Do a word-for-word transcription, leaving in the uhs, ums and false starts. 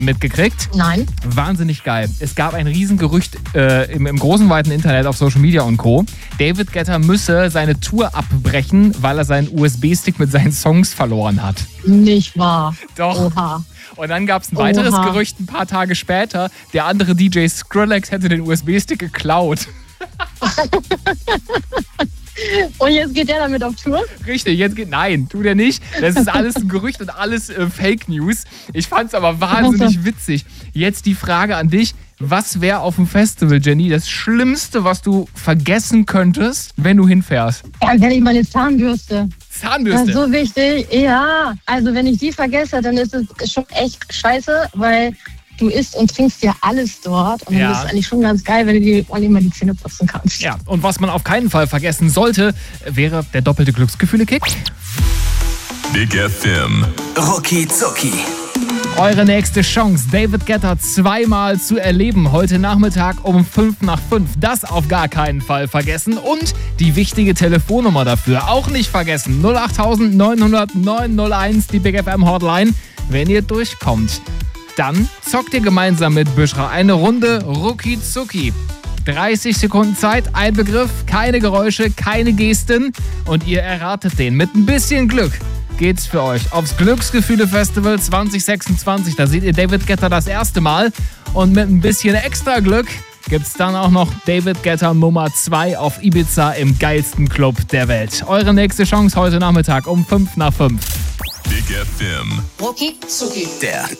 mitgekriegt? Nein. Wahnsinnig geil. Es gab ein Riesengerücht äh, im, im großen, weiten Internet auf Social Media und Co. David Guetta müsse seine Tour abbrechen, weil er seinen U S B-Stick mit seinen Songs verloren hat. Nicht wahr. Doch. Oha. Und dann gab es ein weiteres Oha. Gerücht ein paar Tage später. Der andere D J Skrillex hätte den U S B-Stick geklaut. Und jetzt geht der damit auf Tour? Richtig, jetzt geht... Nein, tut er nicht. Das ist alles ein Gerücht und alles äh, Fake News. Ich fand's aber wahnsinnig witzig. Jetzt die Frage an dich. Was wäre auf dem Festival, Jenny, das Schlimmste, was du vergessen könntest, wenn du hinfährst? Ja, wenn ich meine Zahnbürste. Zahnbürste? Das ist so wichtig. Ja, also wenn ich die vergesse, dann ist es schon echt scheiße, weil du isst und trinkst ja alles dort. Und dann Ja. ist es eigentlich schon ganz geil, wenn du dir ordentlich mal die Zähne putzen kannst. Ja, und was man auf keinen Fall vergessen sollte, wäre der doppelte Glücksgefühle-Kick. Big F M. Rucki Zucki. Eure nächste Chance, David Guetta zweimal zu erleben. Heute Nachmittag um fünf nach fünf. Das auf gar keinen Fall vergessen. Und die wichtige Telefonnummer dafür auch nicht vergessen. null acht neun null null neun null eins, die Big F M Hotline. Wenn ihr durchkommt, dann zockt ihr gemeinsam mit Büschra eine Runde Rucki Zucki. dreißig Sekunden Zeit, ein Begriff, keine Geräusche, keine Gesten. Und ihr erratet den. Mit ein bisschen Glück geht's für euch aufs Glücksgefühle-Festival zwanzig sechsundzwanzig. Da seht ihr David Guetta das erste Mal. Und mit ein bisschen extra Glück gibt's dann auch noch David Guetta Nummer zwei auf Ibiza im geilsten Club der Welt. Eure nächste Chance heute Nachmittag um fünf nach fünf. Big F M. Rucki Zucki. Der